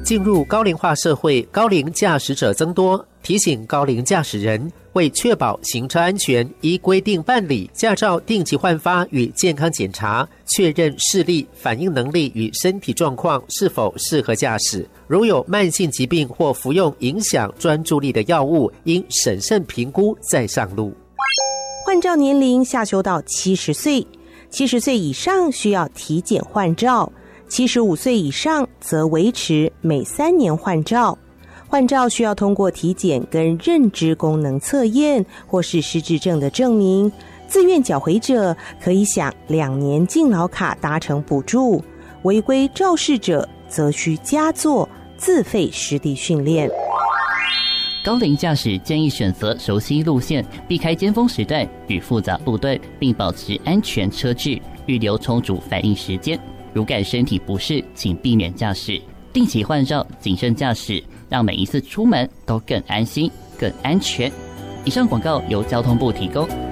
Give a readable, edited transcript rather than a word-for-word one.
进入高龄化社会，高龄驾驶者增多，提醒高龄驾驶人为确保行车安全，依规定办理驾照定期换发与健康检查，确认视力、反应能力与身体状况是否适合驾驶。如有慢性疾病或服用影响专注力的药物，应审慎评估再上路。 换照年龄下修到70岁，70岁以上需要体检换照，75岁以上则维持每3年换照。换照需要通过体检跟认知功能测验或是失智症的证明，自愿缴回者可以享2年敬老卡搭乘补助，违规肇事者则需加做自费实地训练。 高龄驾驶建议选择熟悉路线，避开尖峰时段与复杂路段，并保持安全车距，预留充足反应时间。如感身体不适，请避免驾驶，定期换照，谨慎驾驶，让每一次出门都更安心、更安全。以上广告由交通部提供。